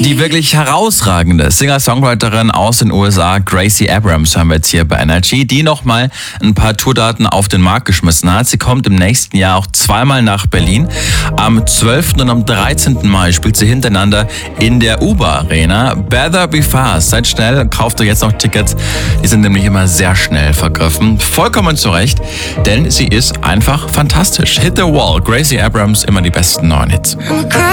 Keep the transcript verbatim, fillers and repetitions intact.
Die wirklich herausragende Singer-Songwriterin aus den U S A, Gracie Abrams, haben wir jetzt hier bei Energy, die nochmal ein paar Tourdaten auf den Markt geschmissen hat. Sie kommt im nächsten Jahr auch zweimal nach Berlin. Am zwölften und am dreizehnten Mai spielt sie hintereinander in der Uber Arena. Better Be Fast. Seid schnell, kauft euch jetzt noch Tickets. Die sind nämlich immer sehr schnell vergriffen. Vollkommen zu Recht, denn sie ist einfach fantastisch. Hit the Wall, Gracie Abrams, immer die besten neuen Hits.